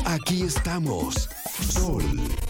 Aquí estamos. Sol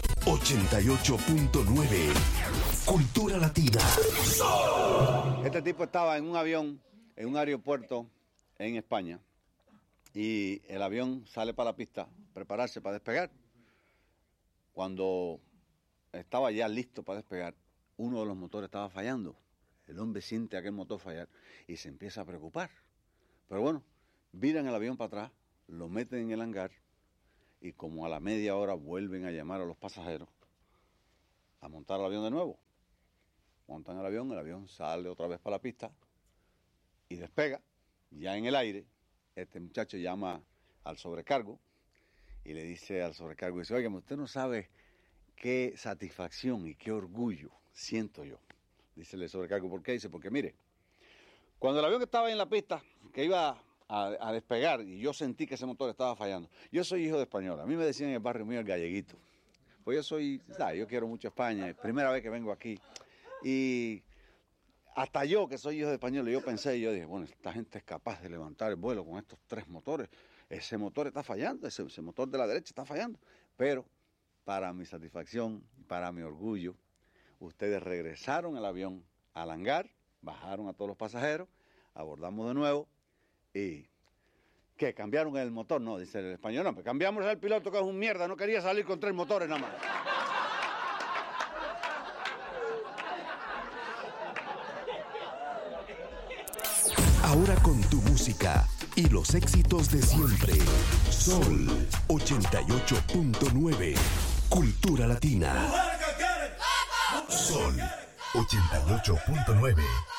88.9. Cultura Latina. Sol. Este tipo estaba en un avión, en un aeropuerto en España, y el avión sale para la pista, prepararse para despegar. Cuando estaba ya listo para despegar, uno de los motores estaba fallando. El hombre siente aquel motor fallar y se empieza a preocupar. Pero bueno, viran el avión para atrás, lo meten en el hangar y como a la media hora vuelven a llamar a los pasajeros a montar el avión de nuevo. Montan el avión sale otra vez para la pista y despega. Ya en el aire, este muchacho llama al sobrecargo y le dice al sobrecargo, dice, oiga, usted no sabe qué satisfacción y qué orgullo siento yo. Dice el sobrecargo, ¿por qué? Dice, porque mire, cuando el avión estaba en la pista, que iba a despegar, y yo sentí que ese motor estaba fallando. Yo soy hijo de español, a mí me decían en el barrio mío el galleguito. Pues yo soy, ¿sabes? Yo quiero mucho España, es primera vez que vengo aquí. Y hasta yo, que soy hijo de español, yo pensé, yo dije, bueno, esta gente es capaz de levantar el vuelo con estos 3 motores. Ese motor está fallando, ese motor de la derecha está fallando. Pero, para mi satisfacción, para mi orgullo, ustedes regresaron el avión al hangar, bajaron a todos los pasajeros, abordamos de nuevo y... ¿Qué? ¿Cambiaron el motor? No, dice el español, no, pues cambiamos el piloto que es un mierda, no quería salir con 3 motores nada más. Ahora con tu música y los éxitos de siempre. Sol 88.9. Cultura Latina. Sol 88.9.